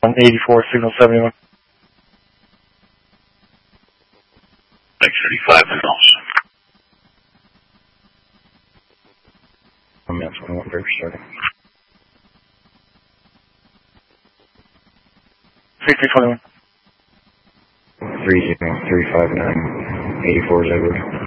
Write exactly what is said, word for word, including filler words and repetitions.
eighty-four, signal seventy-one. X thirty-five miles. I'm at twenty-one, break starting. three three twenty-one. three zero three five nine, eighty-four is Edward.